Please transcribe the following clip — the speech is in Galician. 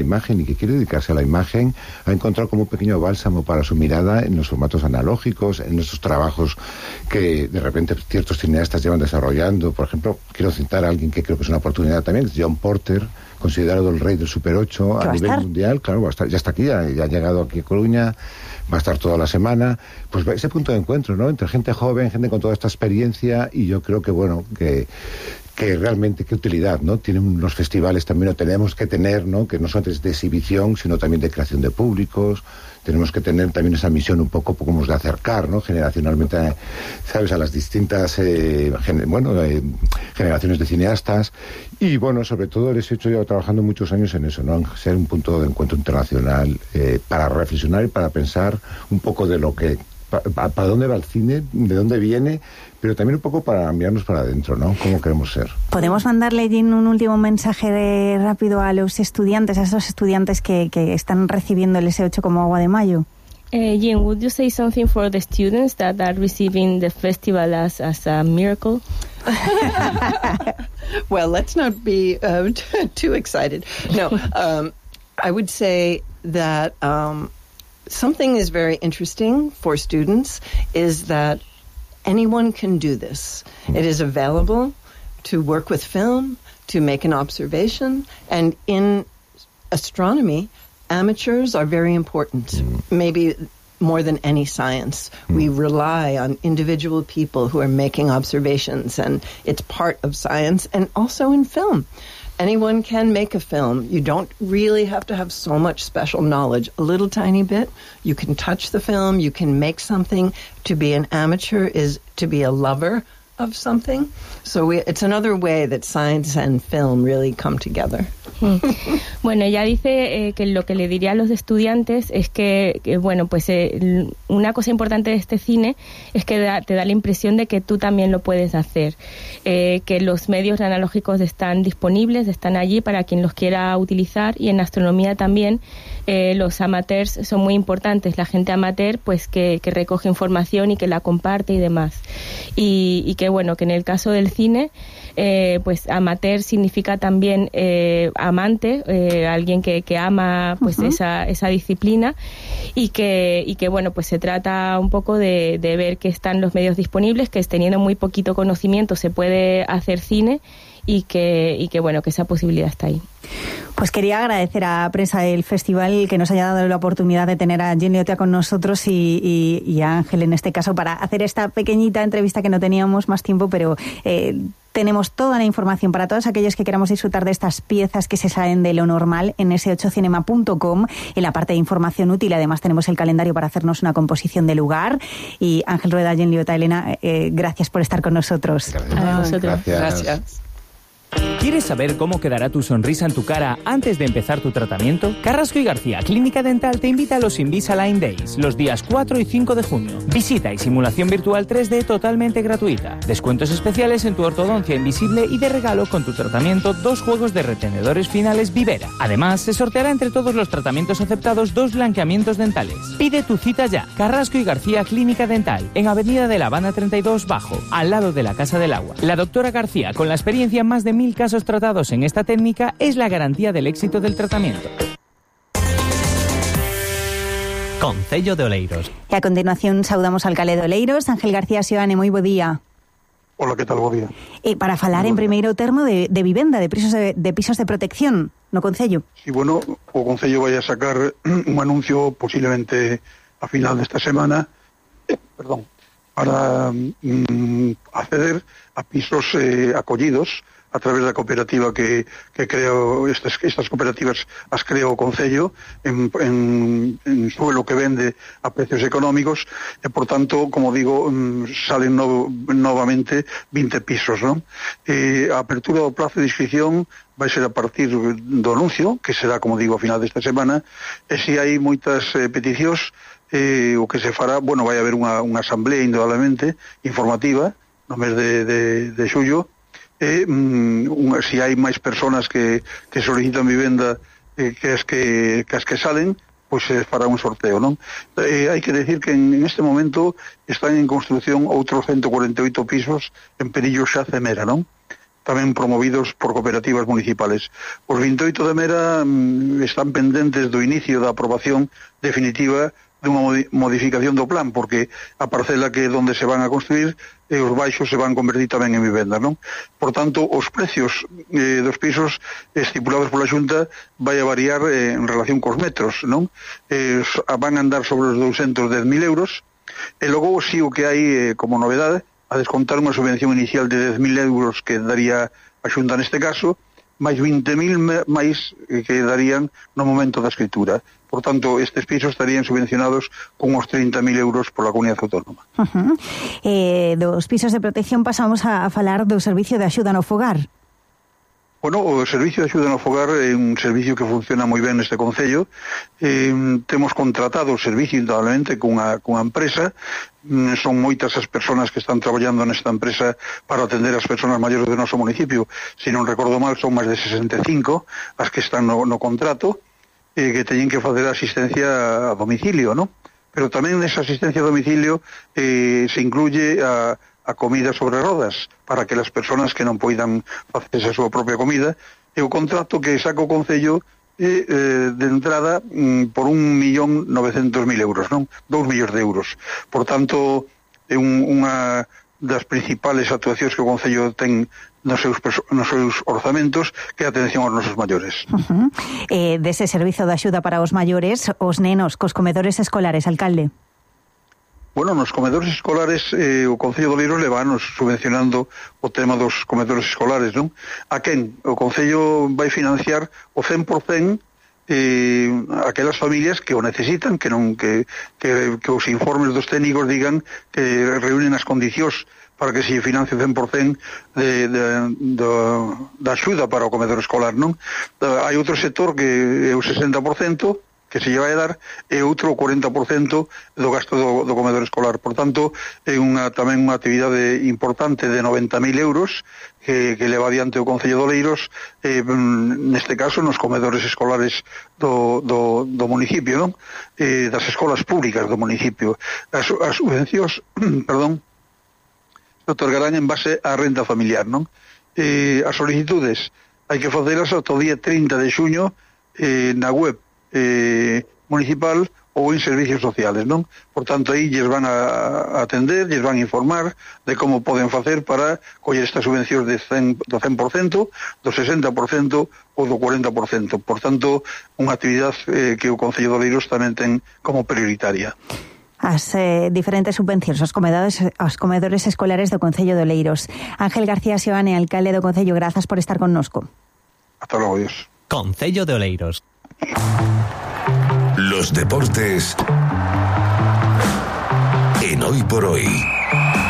imagen y que quiere dedicarse a la imagen, ha encontrado como un pequeño bálsamo para su mirada en los formatos analógicos, en esos trabajos que de repente ciertos cineastas llevan desarrollando. Por ejemplo, quiero citar a alguien que creo que es una oportunidad también, que es John Porter, considerado el rey del Super 8 a nivel mundial. Claro, ya está aquí, ya ha llegado aquí a Coruña, va a estar toda la semana. Pues ese punto de encuentro, ¿no?, entre gente joven, gente con toda esta experiencia, y yo creo que, bueno, que realmente qué utilidad, ¿no?, tienen los festivales también, lo tenemos que tener, ¿no?, que no son de exhibición, sino también de creación de públicos. Tenemos que tener también esa misión un poco como de acercar, ¿no?, generacionalmente, ¿sabes?, a las distintas generaciones de cineastas. Y bueno, sobre todo les he hecho yo trabajando muchos años en eso, ¿no?, ser un punto de encuentro internacional, para reflexionar y para pensar un poco de lo que para dónde va el cine, de dónde viene, pero también un poco para mirarnos para adentro, ¿no? ¿Cómo queremos ser? ¿Podemos mandarle, Jean, un último mensaje rápido a los estudiantes, a esos estudiantes que están recibiendo el S8 como agua de mayo? Jean, would you say something for the students that are receiving the festival as a miracle? Well, let's not be too excited. No, I would say that something is very interesting for students is that anyone can do this. It is available to work with film, to make an observation, and in astronomy, amateurs are very important, maybe more than any science. We rely on individual people who are making observations, and it's part of science, and also in film. Anyone can make a film. You don't really have to have so much special knowledge. A little tiny bit. You can touch the film. You can make something. To be an amateur is to be a lover of something. So it's another way that science and film really come together. Bueno, ella dice que lo que le diría a los estudiantes es que bueno, pues una cosa importante de este cine es que te da la impresión de que tú también lo puedes hacer, que los medios analógicos están disponibles, están allí para quien los quiera utilizar, y en astronomía también los amateurs son muy importantes, la gente amateur pues que recoge información y que la comparte y demás, y que bueno, que en el caso del cine pues amateur significa también amante, alguien que ama pues esa disciplina, y que bueno, pues se trata un poco de ver que están los medios disponibles, que teniendo muy poquito conocimiento se puede hacer cine, y que bueno, que esa posibilidad está ahí. Pues quería agradecer a prensa del festival que nos haya dado la oportunidad de tener a Jean Liotta con nosotros y a Ángel en este caso para hacer esta pequeñita entrevista que no teníamos más tiempo, pero tenemos toda la información para todos aquellos que queramos disfrutar de estas piezas que se salen de lo normal en s8cinema.com. En la parte de información útil además tenemos el calendario para hacernos una composición de lugar. Y Ángel Rueda, Jean Liotta, Elena, gracias por estar con nosotros. A vosotros. Gracias. ¿Quieres saber cómo quedará tu sonrisa en tu cara antes de empezar tu tratamiento? Carrasco y García Clínica Dental te invita a los Invisalign Days, los días 4 y 5 de junio. Visita y simulación virtual 3D totalmente gratuita. Descuentos especiales en tu ortodoncia invisible y de regalo con tu tratamiento 2 juegos de retenedores finales Vivera. Además, se sorteará entre todos los tratamientos aceptados 2 blanqueamientos dentales. Pide tu cita ya. Carrasco y García Clínica Dental, en Avenida de La Habana 32 Bajo, al lado de la Casa del Agua. La doctora García, con la experiencia en más de 1000 casos tratados en esta técnica, es la garantía del éxito del tratamiento. Concello de Oleiros. Y a continuación saudamos al alcalde de Oleiros, Ángel García Sioane, moi bo día. Hola, que tal, bo día. Para falar en primeiro termo de vivenda, de pisos de protección no Concello. Sí, bueno, o Concello vai a sacar un anuncio posiblemente a final desta semana, para acceder a pisos acollidos a través da cooperativa que creo, estas cooperativas as creo o Concello en suelo que vende a precios económicos, e por tanto, como digo, salen novamente 20 pisos, ¿no? A apertura do plazo de inscripción vai ser a partir do anuncio, que será, como digo, a final desta semana, e se hai moitas peticións, o que se fará, bueno, vai haber unha asamblea indudablemente informativa no mes de xullo, se hai máis persoas que solicitan vivenda que as que salen, pois se fará un sorteo, non? Hai que decir que en este momento están en construción outros 148 pisos en Perillo xa Cemera, non? tamén promovidos por cooperativas municipales. Os 28 de Mera están pendentes do inicio da aprobación definitiva dunha modificación do plan, porque a parcela que onde se van a construir os baixos se van convertir tamén en vivenda, non? Por tanto, os precios dos pisos estipulados pola Xunta vai a variar en relación cos metros, non? Van a andar sobre os 210.000 euros, e logo si o que hai como novedade, a descontar unha subvención inicial de 10.000 euros que daría a Xunta neste caso, máis 20.000 máis que darían no momento da escritura. Por tanto, estes pisos estarían subvencionados con uns 30.000 euros pola comunidade autónoma. Dos pisos de protección pasamos a falar do servicio de axuda no fogar. Bueno, o servicio de axuda no fogar é un servicio que funciona moi ben neste concello. Temos contratado o servicio indudablemente cunha empresa. Son moitas as persoas que están traballando nesta empresa para atender as persoas maiores do noso municipio. Se non recordo mal, son máis de 65 as que están no contrato, que teñen que facer asistencia a domicilio, ¿no? Pero tamén nesa asistencia a domicilio se incluye a comida sobre rodas para que as persoas que non poidan facerse a súa propia comida, e o contrato que saca o Concello de entrada por 1.900.000 euros, non? 2 millóns de euros. Por tanto, é unha das principales actuacións que o Concello ten nos seus orzamentos, que é a atención aos nosos maiores. Dese servizo de axuda para os maiores, os nenos cos comedores escolares, alcalde? Bueno, nos comedores escolares o Concello de Oleiros levanos subvencionando o tema dos comedores escolares, non? A quen? O Concello vai financiar o 100% aquelas familias que o necesitan, que os informes dos técnicos digan que reúnen as condicións para que se financie o 100% da axuda para o comedor escolar, non? Hai outro sector que é o 60% que se lle vai dar, e outro 40% do gasto do comedor escolar. Por tanto, é tamén unha actividade importante de 90.000 euros que leva adiante o Concello de Oleiros, neste caso nos comedores escolares do municipio, non? Das escolas públicas do municipio. As subvencións, perdón, se otorgarán en base á renta familiar, non? As solicitudes hai que facelas ata o día 30 de xuño na web municipal ou en servicios sociales, non? Por tanto, aí lles van a atender, lles van a informar de como poden facer para coller estas subvencións do 100%, do 60% ou do 40%. Por tanto, unha actividade que o Concello de Oleiros tamén ten como prioritaria. As diferentes subvencións aos comedores escolares do Concello de Oleiros. Ángel García Seoane, alcalde do Concello, grazas por estar connosco. Hasta logo, Dios. Concello de Oleiros. Los deportes en Hoy por Hoy.